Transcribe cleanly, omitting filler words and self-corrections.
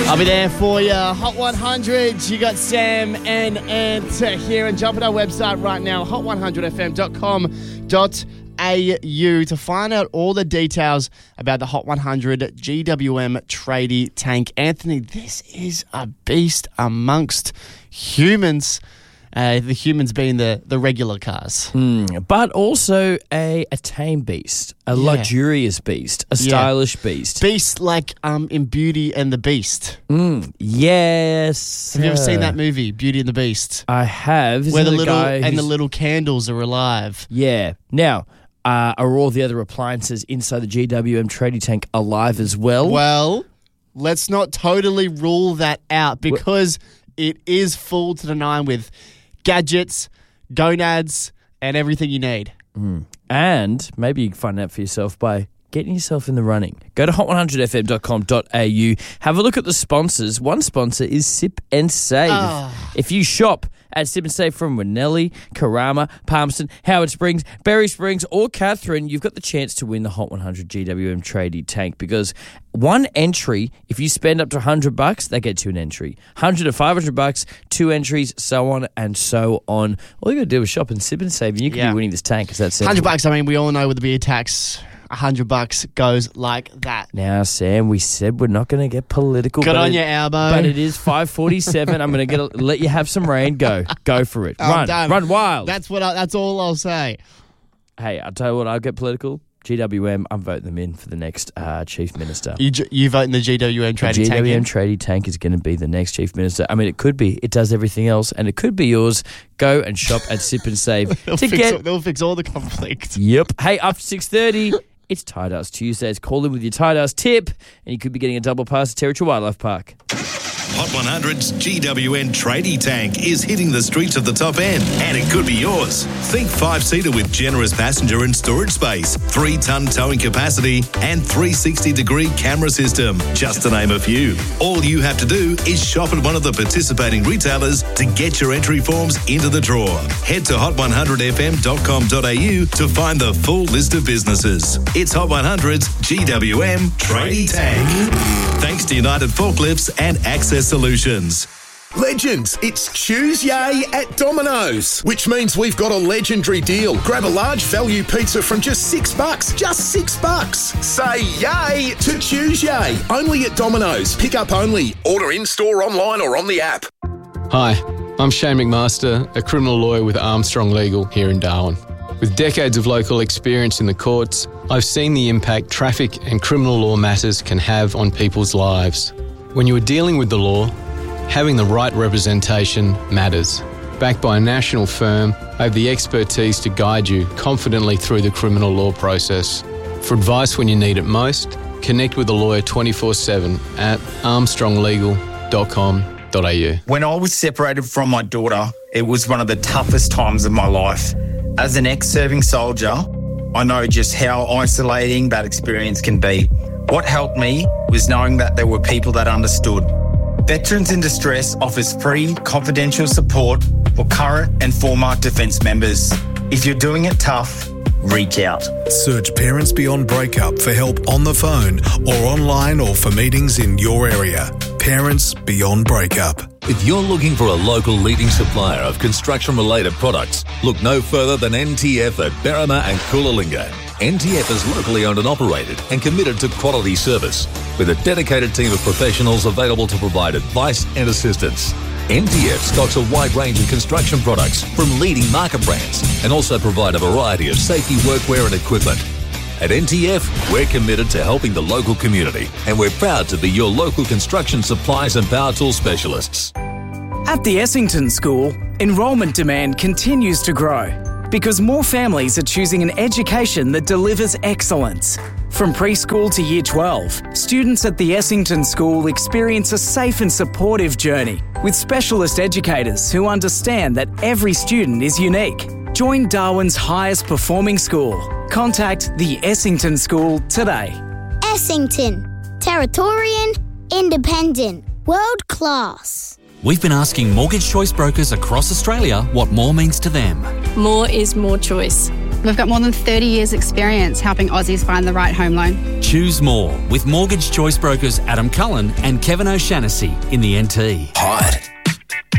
I'll be there for you. Hot 100. You got Sam and Ant here, and jump on our website right now, hot100fm.com.au, to find out all the details about the Hot 100 GWM tradie tank. Anthony, this is a beast amongst humans. The humans being the regular cars. But also a tame beast, a luxurious beast, a stylish beast. Beast like in Beauty and the Beast. Yes. Have you ever seen that movie, Beauty and the Beast? I have. Where the little candles are alive. Yeah. Now, are all the other appliances inside the GWM tradie tank alive as well? Well, let's not totally rule that out, because it is full to the nine with gadgets, gonads, and everything you need. And maybe you can find out for yourself by getting yourself in the running. Go to hot100fm.com.au. Have a look at the sponsors. One sponsor is Sip and Save. If you shop at Sip and Save from Winnelli, Karama, Palmerston, Howard Springs, Berry Springs, or Katherine, you've got the chance to win the Hot 100 GWM tradie tank, because one entry, if you spend up to $100, that gets you an entry. $100 to $500, 2 entries, so on and so on. All you got to do is shop and Sip and Save, and you can be winning this tank. Because that's $100. I mean, we all know with the beer tax, $100 goes like that. Now, Sam, we said we're not going to get political. Good on you, Albo. But it is 5:47. I'm going to let you have some rain. Go for it. Run wild. That's all I'll say. Hey, I'll tell you what, I'll get political. GWM, I'm voting them in for the next Chief Minister. You vote in the GWM tradie tank? The GWM tradie tank is going to be the next Chief Minister. I mean, it could be. It does everything else, and it could be yours. Go and shop at Sip and Save. They'll fix all the conflict. Yep. Hey, after 6:30, it's Tie Dust Tuesdays. Call in with your Tie Dust tip, and you could be getting a double pass to Territory Wildlife Park. Hot 100's GWN tradie tank is hitting the streets of the top end, and it could be yours. Think 5-seater with generous passenger and storage space, 3-ton towing capacity, and 360-degree camera system, just to name a few. All you have to do is shop at one of the participating retailers to get your entry forms into the draw. Head to hot100fm.com.au to find the full list of businesses. It's Hot 100's GWM tradie tank. Thanks to United Forklifts and Access Solutions. Legends, it's Tuesday at Domino's, which means we've got a legendary deal. Grab a large value pizza from just $6. Just $6. Say yay to Tuesday. Only at Domino's. Pick up only. Order in-store, online or on the app. Hi, I'm Shane McMaster, a criminal lawyer with Armstrong Legal here in Darwin. With decades of local experience in the courts, I've seen the impact traffic and criminal law matters can have on people's lives. When you are dealing with the law, having the right representation matters. Backed by a national firm, I have the expertise to guide you confidently through the criminal law process. For advice when you need it most, connect with a lawyer 24/7 at armstronglegal.com.au. When I was separated from my daughter, it was one of the toughest times of my life. As an ex-serving soldier, I know just how isolating that experience can be. What helped me was knowing that there were people that understood. Veterans in Distress offers free, confidential support for current and former defence members. If you're doing it tough, reach out. Search Parents Beyond Breakup for help on the phone or online, or for meetings in your area. Parents Beyond Breakup. If you're looking for a local leading supplier of construction-related products, look no further than NTF at Berrima and Coolalingga. NTF is locally owned and operated and committed to quality service, with a dedicated team of professionals available to provide advice and assistance. NTF stocks a wide range of construction products from leading market brands and also provide a variety of safety workwear and equipment. At NTF, we're committed to helping the local community, and we're proud to be your local construction supplies and power tool specialists. At the Essington School, enrolment demand continues to grow because more families are choosing an education that delivers excellence. From preschool to year 12, students at the Essington School experience a safe and supportive journey with specialist educators who understand that every student is unique. Join Darwin's highest performing school. Contact the Essington School today. Essington. Territorian. Independent. World class. We've been asking mortgage choice brokers across Australia what more means to them. More is more choice. We've got more than 30 years' experience helping Aussies find the right home loan. Choose more with Mortgage Choice Brokers Adam Cullen and Kevin O'Shannessy in the NT. Hot